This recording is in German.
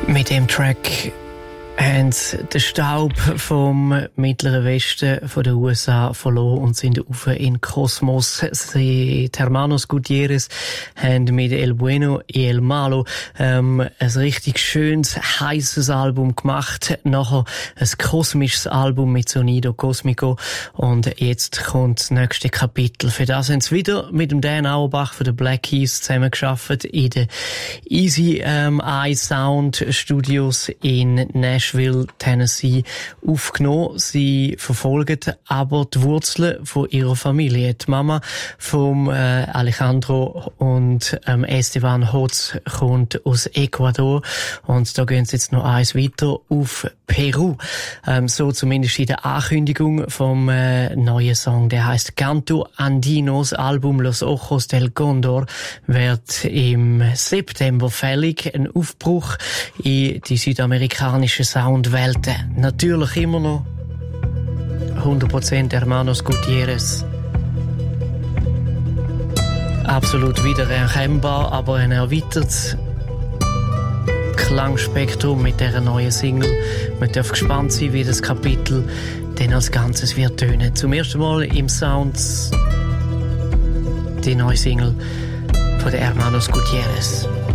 Mit dem Track haben den Staub vom mittleren Westen von den USA verloren und sind auf in den Kosmos. Die Hermanos Gutierrez haben mit El Bueno y El Malo ein richtig schönes, heisses Album gemacht. Nachher ein kosmisches Album mit Sonido Cosmico. Und jetzt kommt das nächste Kapitel. Für das haben sie wieder mit dem Dan Auerbach von den Black Keys zusammengearbeitet in den Easy Eye Sound Studios in Nashville, Tennessee, aufgenommen. Sie verfolgen aber die Wurzeln von ihrer Familie. Die Mama vom Alejandro und Esteban Hotz kommt aus Ecuador und da gehen sie jetzt noch eins weiter auf Peru. So zumindest in der Ankündigung vom neuen Song. Der heißt Canto Andinos. Album Los Ojos del Condor wird im September fällig. Ein Aufbruch in die südamerikanische Soundwelten. Natürlich immer noch 100% Hermanos Gutierrez. Absolut wiedererkennbar, aber ein erweitertes Klangspektrum mit dieser neuen Single. Man darf gespannt sein, wie das Kapitel dann als Ganzes wird tönen. Zum ersten Mal im Sounds die neue Single von den Hermanos Gutierrez.